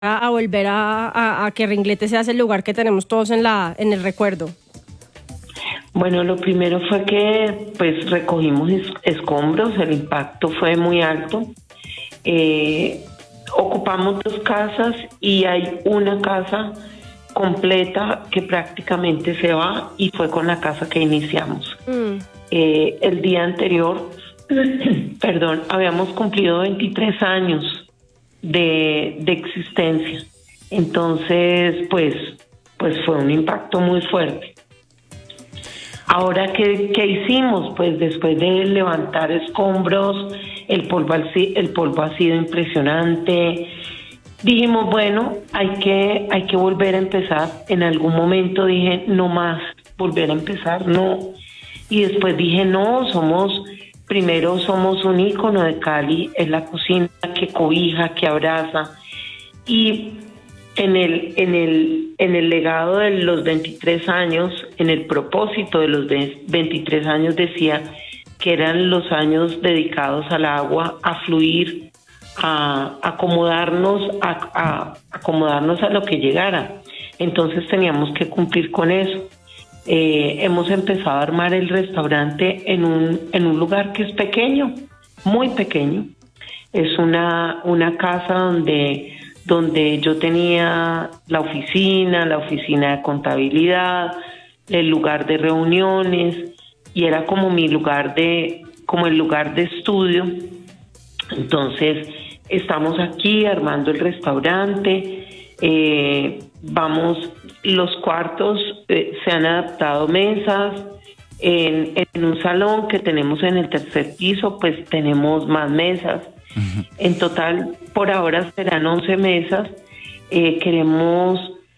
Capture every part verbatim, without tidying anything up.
a, a volver a, a, a que Ringlete sea ese lugar que tenemos todos en la en el recuerdo? Bueno, lo primero fue que pues recogimos es, escombros, el impacto fue muy alto. Eh, ocupamos dos casas y hay una casa completa que prácticamente se va y fue con la casa que iniciamos. Mm. Eh, el día anterior, perdón, habíamos cumplido veintitrés años de, de existencia. Entonces, pues, pues fue un impacto muy fuerte. Ahora, ¿qué, qué hicimos? Pues después de levantar escombros, el polvo, el polvo ha sido impresionante. Dijimos, bueno, hay que, hay que volver a empezar. En algún momento dije, no más, volver a empezar, no. Y después dije, no, somos, primero somos un ícono de Cali, es la cocina que cobija, que abraza. Y en el, en el, en el legado de los veintitrés años, en el propósito de los veintitrés años decía que eran los años dedicados al agua, a fluir, a acomodarnos, a, a acomodarnos a lo que llegara. Entonces teníamos que cumplir con eso. Eh, hemos empezado a armar el restaurante en un, en un lugar que es pequeño, muy pequeño. Es una, una casa donde, donde yo tenía la oficina, la oficina de contabilidad, el lugar de reuniones, y era como mi lugar de, como el lugar de estudio. Entonces, estamos aquí armando el restaurante, eh, vamos, los cuartos eh, se han adaptado mesas, en, en un salón que tenemos en el tercer piso, pues tenemos más mesas. Uh-huh. En total, por ahora serán once mesas. Eh, queremos,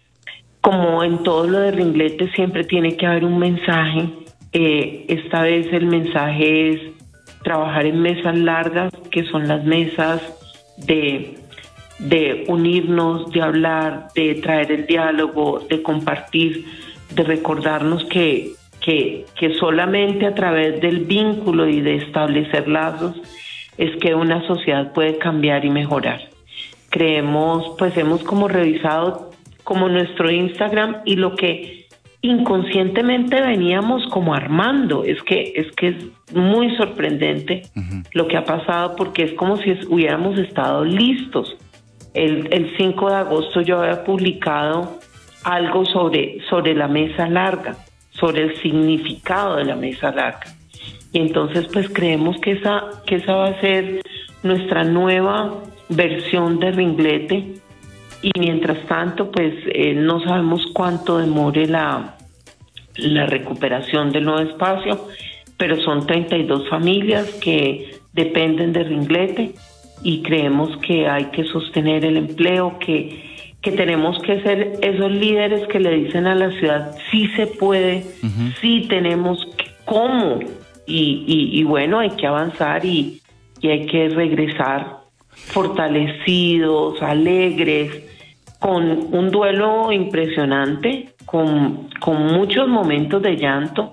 como en todo lo de Ringlete, siempre tiene que haber un mensaje. Eh, esta vez el mensaje es trabajar en mesas largas, que son las mesas de, de unirnos, de hablar, de traer el diálogo, de compartir, de recordarnos que, que, que solamente a través del vínculo y de establecer lazos es que una sociedad puede cambiar y mejorar. Creemos, pues hemos como revisado como nuestro Instagram y lo que inconscientemente veníamos como armando. Es que es que es muy sorprendente uh-huh. lo que ha pasado, porque es como si hubiéramos estado listos. El, el cinco de agosto yo había publicado algo sobre, sobre la mesa larga, sobre el significado de la mesa larga. Y entonces pues creemos que esa, que esa va a ser nuestra nueva versión de Ringlete. Y mientras tanto, pues eh, no sabemos cuánto demore la, la recuperación del nuevo espacio, pero son treinta y dos familias que dependen de Ringlete y creemos que hay que sostener el empleo, que, que tenemos que ser esos líderes que le dicen a la ciudad, sí se puede, uh-huh. sí tenemos que, cómo, y, y, y bueno, hay que avanzar y, y hay que regresar fortalecidos, alegres, con un duelo impresionante, con, con muchos momentos de llanto,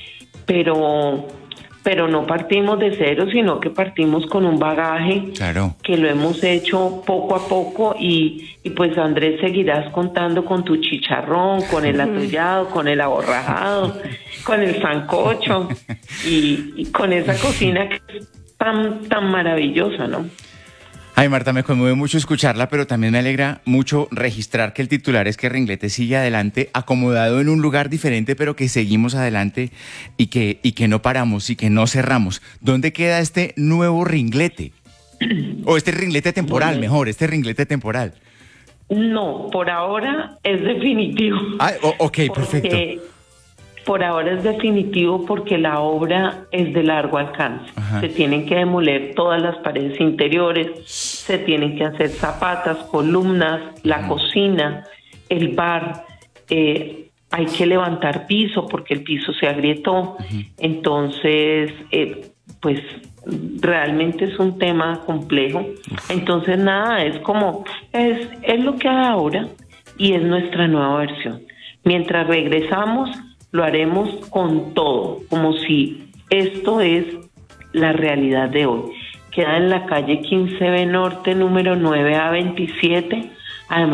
pero, pero no partimos de cero, sino que partimos con un bagaje claro. que lo hemos hecho poco a poco y, y pues Andrés seguirás contando con tu chicharrón, con el atollado, con el aborrajado, con el sancocho y, y con esa cocina que es tan, tan maravillosa, ¿no? Ay, Marta, me conmueve mucho escucharla, pero también me alegra mucho registrar que el titular es que Ringlete sigue adelante, acomodado en un lugar diferente, pero que seguimos adelante y que, y que no paramos y que no cerramos. ¿Dónde queda este nuevo Ringlete? O este Ringlete temporal, bueno, mejor, este Ringlete temporal. No, por ahora es definitivo. Ah, ok, perfecto. Por ahora es definitivo porque la obra es de largo alcance. Ajá. Se tienen que demoler todas las paredes interiores, se tienen que hacer zapatas, columnas, la Ajá. cocina, el bar. Eh, hay que levantar piso porque el piso se agrietó. Ajá. Entonces, eh, pues realmente es un tema complejo. Uf. Entonces, nada, es como, es, es lo que hay ahora y es nuestra nueva versión. Mientras regresamos, lo haremos con todo, como si esto es la realidad de hoy. Queda en la calle quince B Norte, número nueve A veintisiete, Además,